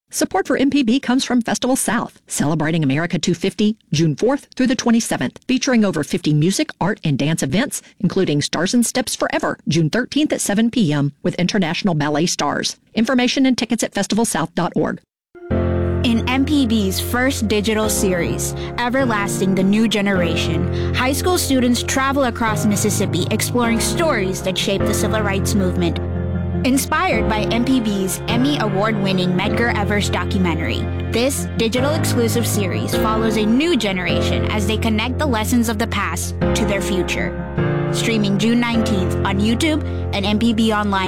Support for MPB comes from Festival South, celebrating America 250, June 4th through the 27th, featuring over 50 music, art, and dance events, including Stars and Steps Forever, June 13th at 7 p.m. with international ballet stars. Information and tickets at festivalsouth.org. In MPB's first digital series, Everlasting: The New Generation, high school students travel across Mississippi exploring stories that shaped the civil rights movement. Inspired by MPB's Emmy Award-winning Medgar Evers documentary, this digital exclusive series follows a new generation as they connect the lessons of the past to their future. Streaming June 19th on YouTube and MPB Online.